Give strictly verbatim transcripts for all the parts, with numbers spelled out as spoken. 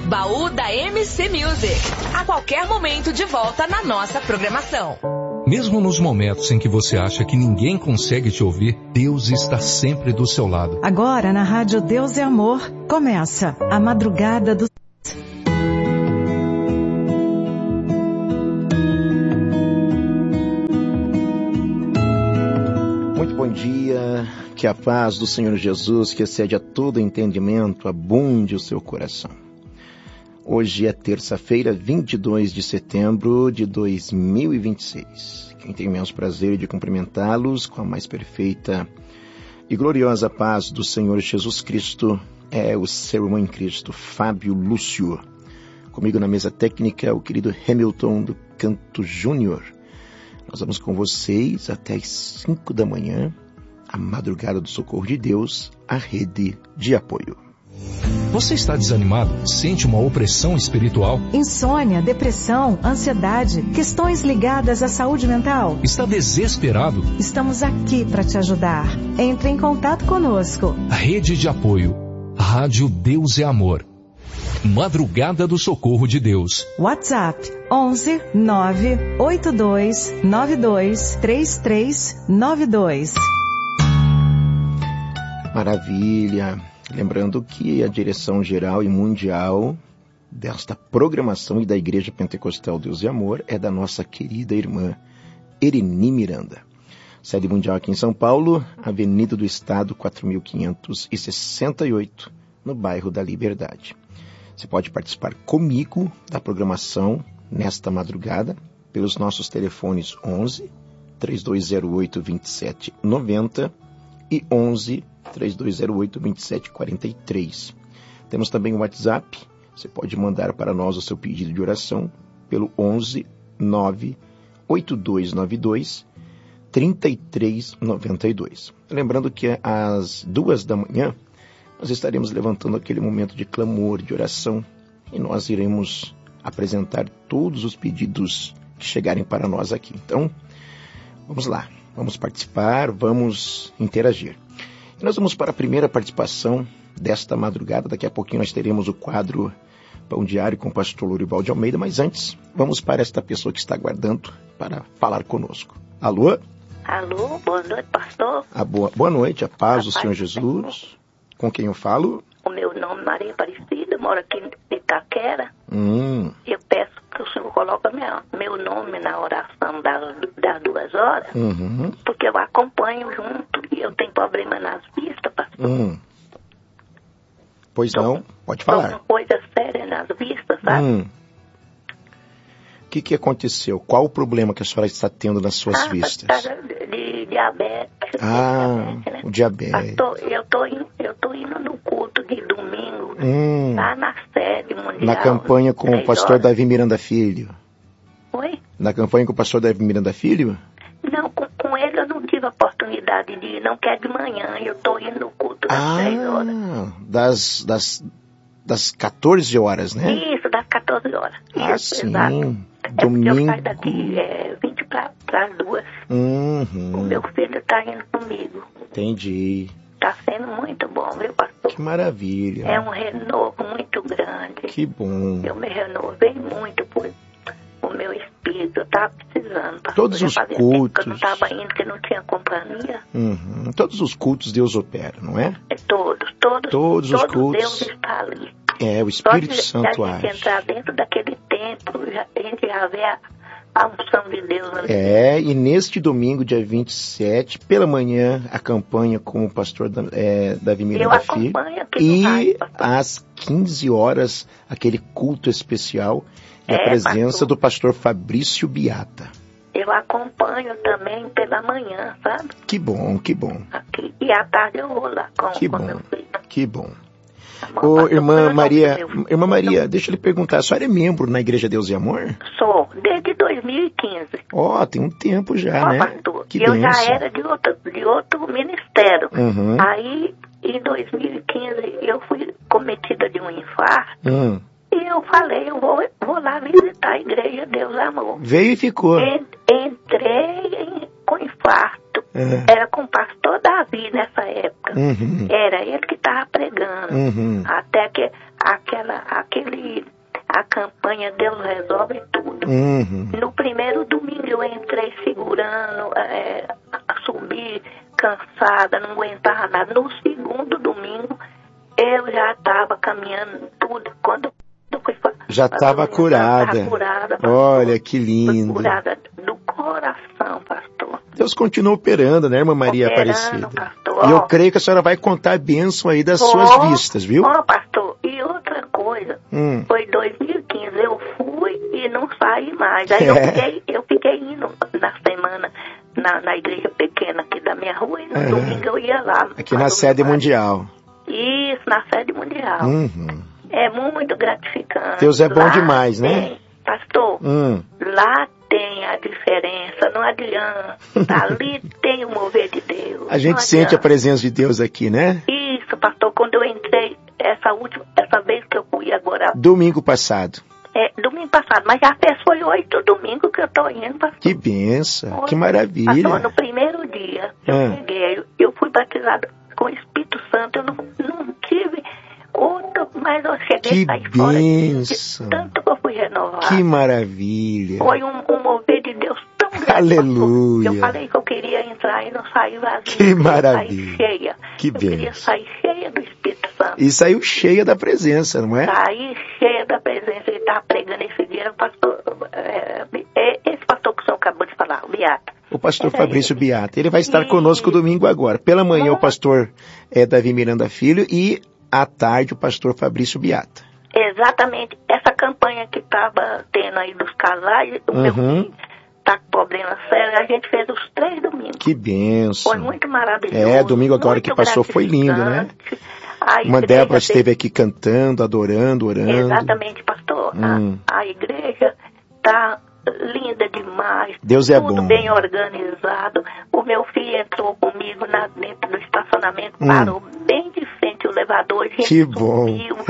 Baú da M C Music. A qualquer momento de volta na nossa programação. Mesmo nos momentos em que você acha que ninguém consegue te ouvir, Deus está sempre do seu lado. Agora na Rádio Deus é Amor, começa a Madrugada do... Muito bom dia, que a paz do Senhor Jesus, que excede a todo entendimento, abunde o seu coração. Hoje é terça-feira, vinte e dois de setembro de dois mil e vinte e seis. Quem tem imenso prazer de cumprimentá-los com a mais perfeita e gloriosa paz do Senhor Jesus Cristo é o seu irmão em Cristo, Fábio Lúcio. Comigo na mesa técnica, o querido Hamilton do Canto Júnior. Nós vamos com vocês até as cinco da manhã, a Madrugada do Socorro de Deus, a rede de apoio. Você está desanimado? Sente uma opressão espiritual? Insônia, depressão, ansiedade, questões ligadas à saúde mental? Está desesperado? Estamos aqui para te ajudar. Entre em contato conosco. Rede de apoio. Rádio Deus é Amor. Madrugada do Socorro de Deus. WhatsApp onze nove oito dois nove dois três três nove dois. Maravilha! Lembrando que a direção geral e mundial desta programação e da Igreja Pentecostal Deus e Amor é da nossa querida irmã Ereni Miranda. Sede mundial aqui em São Paulo, Avenida do Estado quatro mil quinhentos e sessenta e oito, no bairro da Liberdade. Você pode participar comigo da programação nesta madrugada pelos nossos telefones onze, três dois zero oito, dois sete nove zero e onze, três dois zero oito, dois sete quatro três. Temos também o WhatsApp. Você pode mandar para nós o seu pedido de oração pelo onze nove oito dois nove dois três três nove dois. Lembrando que às duas da manhã nós estaremos levantando aquele momento de clamor, de oração, e nós iremos apresentar todos os pedidos que chegarem para nós aqui. Então, vamos lá, vamos participar, vamos interagir. E nós vamos para a primeira participação desta madrugada. Daqui a pouquinho nós teremos o quadro Pão Diário com o pastor Lourival de Almeida, mas antes, vamos para esta pessoa que está aguardando para falar conosco. Alô? Alô, boa noite, pastor. A boa, boa noite, a paz a do paz Senhor do Jesus. Senhor. Com quem eu falo? O meu nome é Maria Aparecida, moro aqui em Itaquera. Hum. Eu peço que o senhor coloque minha, meu nome na oração das, das duas horas, Uhum. porque eu acompanho junto e eu tenho problema nas vistas, pastor. Hum. Pois Tô- não, pode Tô falar. com coisa séria nas vistas, sabe? Hum. O que, que aconteceu? Qual o problema que a senhora está tendo nas suas Ah, vistas? tá de diabetes. Ah, diabetes, né? o diabetes. Pastor, eu tô indo, eu tô indo no culto de domingo, Hum. lá na sede mundial. Na campanha com o três pastor horas. Davi Miranda Filho. Oi? Na campanha com o pastor Davi Miranda Filho? Não, com, com ele eu não tive a oportunidade de ir, não, que é de manhã, eu tô indo no culto das três horas. Ah, das, das, das quatorze horas, né? Isso, das quatorze horas. Ah, Isso, sim. exato. É porque eu Domingo. saio daqui é, vinte para as duas. O Uhum. meu filho tá indo comigo. Entendi. Tá sendo muito bom, viu, pastor? Que maravilha. É um renovo muito grande. Que bom. Eu me renovei muito por o meu espírito. Eu tava precisando, pastor. Todos Já os fazia tempo cultos. que eu não tava indo, que não tinha companhia. Uhum. Todos os cultos Deus opera, não é? É todos, todos, Todos os todo cultos. Deus está ali. É, o Só Espírito de, Santo da gente age. entrar dentro daquele templo, já- a gente já vê a, a unção de Deus ali. É, e neste domingo, dia vinte e sete, pela manhã, a campanha com o pastor é, Davi Eu Miranda Filho. acompanho aqui no E rádio, pastor. às quinze horas, aquele culto especial e a É, presença pastor. do pastor Fabrício Biata. Eu acompanho também pela manhã, sabe? Que bom, que bom, Aqui. E à tarde eu vou lá com, que com bom, meu filho. que bom. Tá bom, Ô, pastor? irmã Meu Maria, nome, meu- irmã Maria, deixa eu lhe perguntar, a senhora é membro na Igreja Deus e Amor? Sou, desde dois mil e quinze. Ó, tem um tempo já, Ó, né? pastor, Que eu já bênção. era de outro, de outro ministério. Uhum. Aí, em dois mil e quinze, eu fui cometida de um infarto. Hum. E eu falei, eu vou, vou lá visitar a igreja Deus Amor. Veio e ficou. En- Entrei em- com infarto. É. Era com o pastor Davi nessa época. Uhum. Era ele que estava pregando. Uhum. Até que aquela, aquele, a campanha Deus Resolve Tudo. Uhum. No primeiro domingo eu entrei segurando, é, subi cansada, não aguentava nada. No segundo domingo eu já estava caminhando tudo. Quando eu fui pra, já estava curada. Já curada, pastor. Olha que lindo. Fui curada do coração, pastor. Deus continua operando, né, irmã Maria Operando, Aparecida? pastor. E eu creio que a senhora vai contar a bênção aí das oh, suas vistas, viu? Ó, oh, pastor, e outra coisa, hum. foi dois mil e quinze, eu fui e não saí mais. Aí é. eu, fiquei, eu fiquei indo na semana na, na igreja pequena aqui da minha rua e no é. domingo eu ia lá. Aqui na sede mundial. Isso, na sede mundial. Uhum. É muito gratificante. Deus é bom lá demais, tem, né? Pastor, hum. lá tem a diferença, não adianta. Ali tem o mover de Deus. A gente sente a presença de Deus aqui, né? Isso, pastor, quando eu entrei, essa última, essa vez que eu fui agora. Domingo passado. É, domingo passado, mas já fez foi oito domingos que eu tô indo, pastor. Que benção, que maravilha. Pastor, no primeiro dia, eu ah. cheguei, eu fui batizado com o Espírito Santo, eu não, não tive outro, mas eu cheguei e saí fora. De tanto que eu fui renovar. Que maravilha. Foi um, um mover de Deus tão grande. Aleluia. Eu falei que eu queria entrar e não saí vazio. Que maravilha. Saí cheia. Que eu benção. queria sair cheia do Espírito Santo. E saiu cheia da presença, não é? Saí cheia da presença. Ele estava pregando esse dia. O pastor, é, é, esse pastor que o senhor acabou de falar, o Beata. O pastor Fabrício Beata. Ele vai estar e... conosco domingo agora. Pela manhã, o pastor é, Davi Miranda Filho e à tarde o pastor Fabrício Beata. Exatamente. Essa campanha que estava tendo aí dos casais, o uhum. meu filho está com problema sério, a gente fez os três domingos. Que benção. Foi muito maravilhoso. É, domingo agora que passou foi lindo, né? Uma Débora esteve aqui cantando, adorando, orando. Exatamente, pastor. Hum. A, a igreja está linda demais. Deus é tudo bom. Bem organizado. O meu filho entrou comigo na, dentro do estacionamento, hum. parou bem de frente o elevador. A gente que subiu, bom.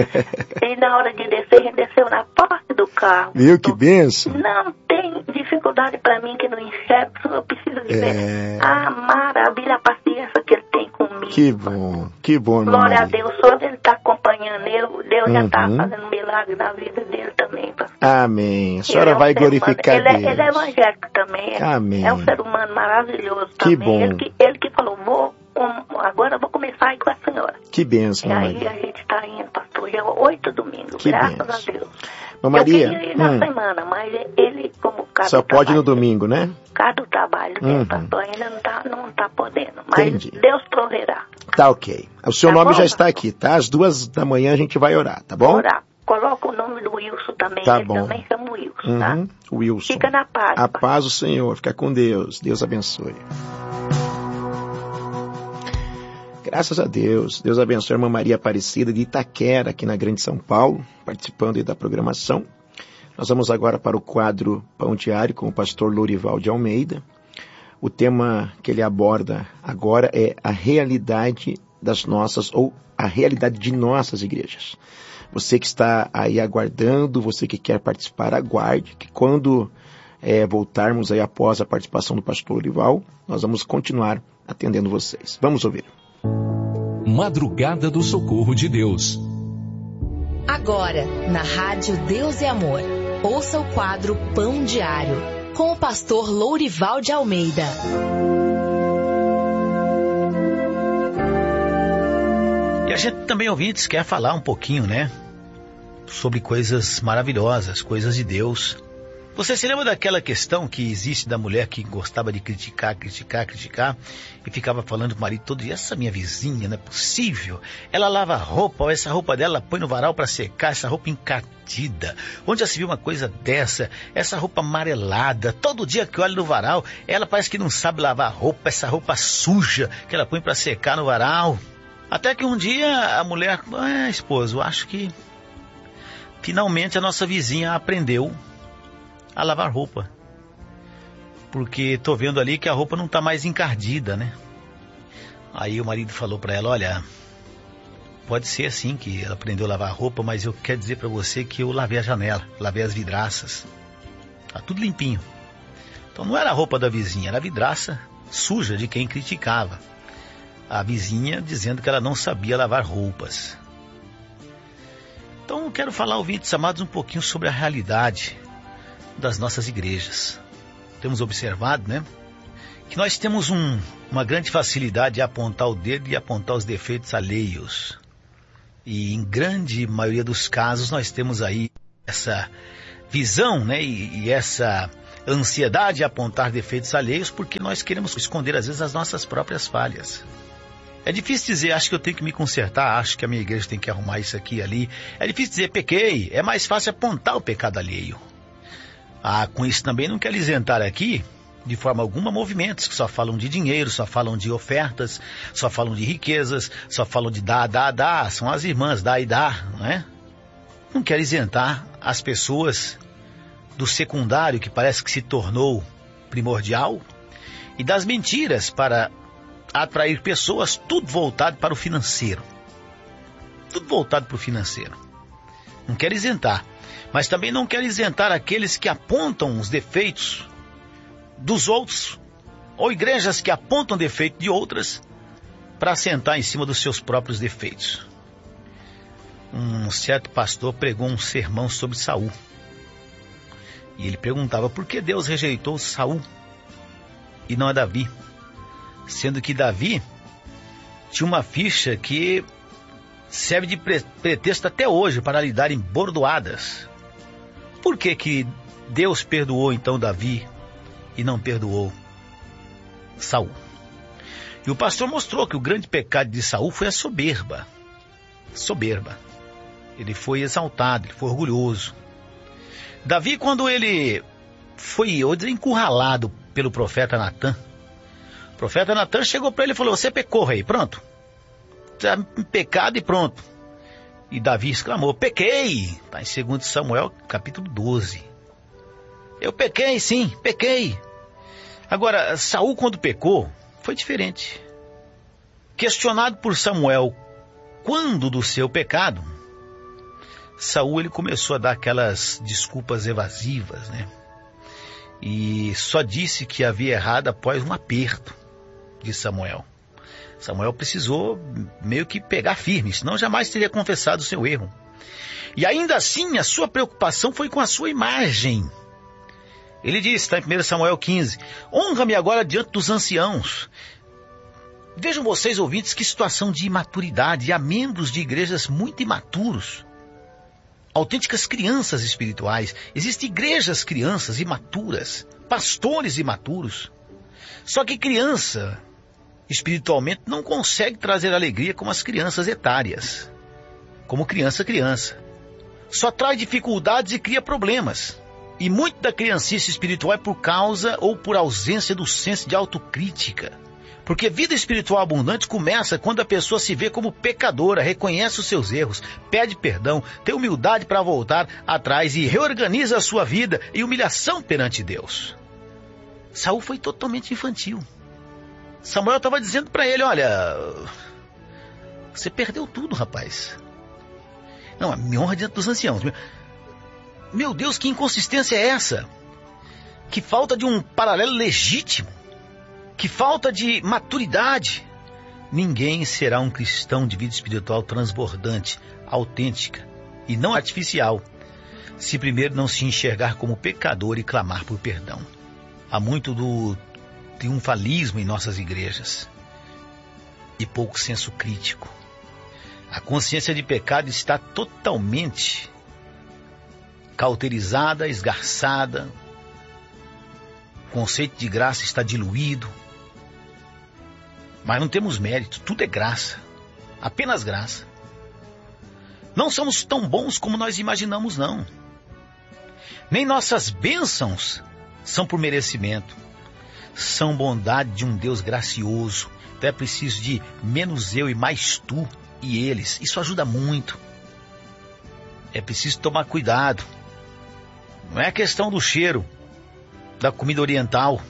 E na hora de descer, a gente desceu na porta do carro. Viu que benção? Não tem dificuldade para mim que não enxergo, eu preciso de é... ver a maravilha, a paciência que ele tem comigo. Que bom, que bom. Glória a Deus, só dele estar tá acompanhando eu, Deus uhum. já está fazendo um milagre na vida dele também, pastor. Amém. A senhora é um vai glorificar ele é, Deus. ele é evangélico também. É, Amém. É um ser humano maravilhoso que também. Bom. Ele que, ele que falou, vou, um, agora eu vou começar a ir com a senhora. Que bênção, E aí Maria. a gente está indo, pastor, já oito domingos, que graças benção. a Deus. Ô, Maria, eu queria ir na hum. semana, mas ele, como cada só pode no domingo, né? Cada trabalho, uhum. né, pastor, ainda não está não tá podendo. Mas Entendi. Deus proverá. Tá ok. O seu tá nome bom, já está pastor? aqui, tá? Às duas da manhã a gente vai orar, tá bom? Orar. Coloca o nome do Wilson também, tá ele bom. também chama Wilson, uhum. tá? Wilson. Fica na paz. A paz do Senhor, fica com Deus. Deus abençoe. Graças a Deus. Deus abençoe a irmã Maria Aparecida de Itaquera, aqui na Grande São Paulo, participando aí da programação. Nós vamos agora para o quadro Pão Diário com o pastor Lourival de Almeida. O tema que ele aborda agora é a realidade das nossas, ou a realidade de nossas igrejas. Você que está aí aguardando, você que quer participar, aguarde, que quando é, voltarmos aí após a participação do pastor Lourival, nós vamos continuar atendendo vocês. Vamos ouvir. Madrugada do Socorro de Deus. Agora, na Rádio Deus e Amor, ouça o quadro Pão Diário, com o pastor Lourival de Almeida. E a gente também, ouvintes, quer falar um pouquinho, né? Sobre coisas maravilhosas, coisas de Deus. Você se lembra daquela questão que existe da mulher que gostava de criticar, criticar, criticar e ficava falando pro marido todo dia, essa minha vizinha, não é possível. Ela lava roupa, essa roupa dela põe no varal para secar, essa roupa encardida. Onde já se viu uma coisa dessa? Essa roupa amarelada, todo dia que olha no varal, ela parece que não sabe lavar roupa, essa roupa suja que ela põe para secar no varal. Até que um dia a mulher, ah, esposo, acho que finalmente a nossa vizinha aprendeu a lavar roupa, porque tô vendo ali que a roupa não tá mais encardida, né? Aí o marido falou para ela, olha, pode ser assim que ela aprendeu a lavar roupa, mas eu quero dizer para você que eu lavei a janela, lavei as vidraças, tá tudo limpinho. Então não era a roupa da vizinha, era a vidraça suja de quem criticava a vizinha, dizendo que ela não sabia lavar roupas. Então eu quero falar, ouvintes amados, um pouquinho sobre a realidade das nossas igrejas. Temos observado, né, que nós temos um, uma grande facilidade de apontar o dedo e apontar os defeitos alheios. E em grande maioria dos casos nós temos aí essa visão, né, e, e essa ansiedade de apontar defeitos alheios porque nós queremos esconder às vezes as nossas próprias falhas. É difícil dizer, acho que eu tenho que me consertar, acho que a minha igreja tem que arrumar isso aqui e ali. É difícil dizer, pequei, é mais fácil apontar o pecado alheio. Ah, com isso também não quero isentar aqui, de forma alguma, movimentos que só falam de dinheiro, só falam de ofertas, só falam de riquezas, só falam de dar, dar, dar. São as irmãs, dar e dar, não é? Não quero isentar as pessoas do secundário, que parece que se tornou primordial, e das mentiras para atrair pessoas, tudo voltado para o financeiro. Tudo voltado para o financeiro. Não quero isentar, mas também não quero isentar aqueles que apontam os defeitos dos outros, ou igrejas que apontam defeito de outras para sentar em cima dos seus próprios defeitos. Um certo pastor pregou um sermão sobre Saul. E ele perguntava por que Deus rejeitou Saul e não a Davi, sendo que Davi tinha uma ficha que serve de pretexto até hoje para lhe darem bordoadas. Por que que Deus perdoou então Davi e não perdoou Saul? E o pastor mostrou que o grande pecado de Saul foi a soberba. Soberba. Ele foi exaltado, ele foi orgulhoso. Davi, quando ele foi, eu dizer, encurralado pelo profeta Natã, o profeta Natã chegou para ele e falou, você pecou, rei, pronto. Você é pecado e pronto. E Davi exclamou, pequei. Está em segundo Samuel, capítulo doze. Eu pequei, sim, pequei. Agora, Saul, quando pecou, foi diferente. Questionado por Samuel, quando do seu pecado, Saul, ele começou a dar aquelas desculpas evasivas, né? E só disse que havia errado após um aperto de Samuel. Samuel precisou meio que pegar firme, senão jamais teria confessado o seu erro. E ainda assim, a sua preocupação foi com a sua imagem. Ele disse, está em primeiro Samuel quinze, honra-me agora diante dos anciãos. Vejam vocês, ouvintes, que situação de imaturidade. Há membros de igrejas muito imaturos, autênticas crianças espirituais. Existem igrejas crianças imaturas, pastores imaturos. Só que criança, espiritualmente, não consegue trazer alegria como as crianças etárias. Como criança, criança. Só traz dificuldades e cria problemas. E muito da criancice espiritual é por causa ou por ausência do senso de autocrítica. Porque vida espiritual abundante começa quando a pessoa se vê como pecadora, reconhece os seus erros, pede perdão, tem humildade para voltar atrás e reorganiza a sua vida em humilhação perante Deus. Saul foi totalmente infantil. Samuel estava dizendo para ele, olha, você perdeu tudo, rapaz. Não, me honra diante dos anciãos. Meu Deus, que inconsistência é essa? Que falta de um paralelo legítimo. Que falta de maturidade. Ninguém será um cristão de vida espiritual transbordante, autêntica e não artificial, se primeiro não se enxergar como pecador e clamar por perdão. Há muito do triunfalismo em nossas igrejas e pouco senso crítico. A consciência de pecado está totalmente cauterizada, esgarçada. O conceito de graça está diluído. Mas não temos mérito, tudo é graça, apenas graça. Não somos tão bons como nós imaginamos, não. Nem nossas bênçãos são por merecimento, são bondade de um Deus gracioso. Então é preciso de menos eu e mais tu e eles. Isso ajuda muito. É preciso tomar cuidado. Não é a questão do cheiro da comida oriental.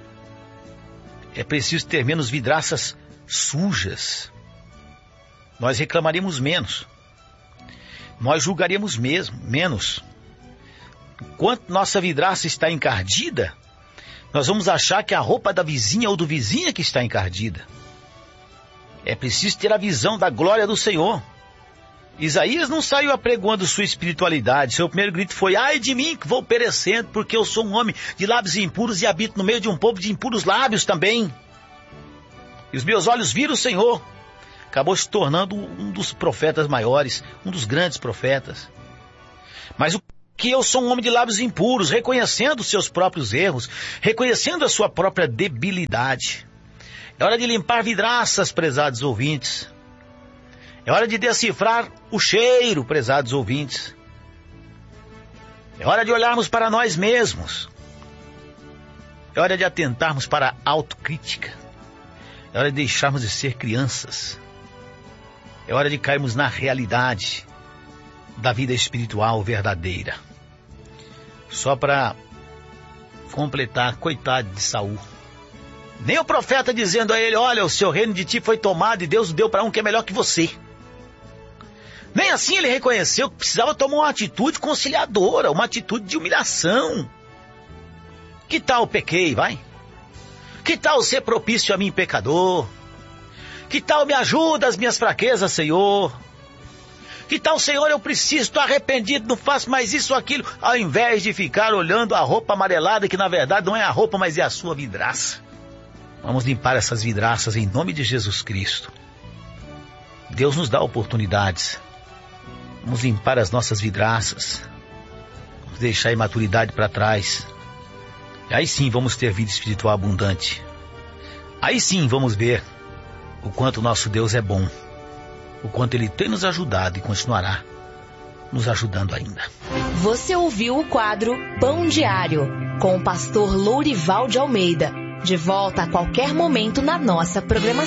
É preciso ter menos vidraças sujas. Nós reclamaríamos menos. Nós julgaríamos mesmo, menos. Enquanto nossa vidraça está encardida, nós vamos achar que a roupa da vizinha ou do vizinho é que está encardida. É preciso ter a visão da glória do Senhor. Isaías não saiu apregoando sua espiritualidade. Seu primeiro grito foi: ai de mim que vou perecendo, porque eu sou um homem de lábios impuros e habito no meio de um povo de impuros lábios também. E os meus olhos viram o Senhor. Acabou se tornando um dos profetas maiores, um dos grandes profetas. Mas o que eu sou um homem de lábios impuros, reconhecendo os seus próprios erros, reconhecendo a sua própria debilidade. É hora de limpar vidraças, prezados ouvintes. É hora de decifrar o cheiro, prezados ouvintes. É hora de olharmos para nós mesmos. É hora de atentarmos para a autocrítica. É hora de deixarmos de ser crianças. É hora de cairmos na realidade da vida espiritual verdadeira. Só para completar, coitado de Saul. Nem o profeta dizendo a ele: olha, o seu reino de ti foi tomado e Deus deu para um que é melhor que você. Nem assim ele reconheceu que precisava tomar uma atitude conciliadora, uma atitude de humilhação. Que tal pequei, vai? Que tal ser propício a mim, pecador? Que tal me ajuda as minhas fraquezas, Senhor? Que tal, Senhor, eu preciso, estou arrependido, não faço mais isso ou aquilo, ao invés de ficar olhando a roupa amarelada, que na verdade não é a roupa, mas é a sua vidraça. Vamos limpar essas vidraças em nome de Jesus Cristo. Deus nos dá oportunidades. Vamos limpar as nossas vidraças. Vamos deixar a imaturidade para trás. E aí sim vamos ter vida espiritual abundante. Aí sim vamos ver o quanto o nosso Deus é bom. O quanto Ele tem nos ajudado e continuará nos ajudando ainda. Você ouviu o quadro Pão Diário, com o pastor Lourival de Almeida. De volta a qualquer momento na nossa programação.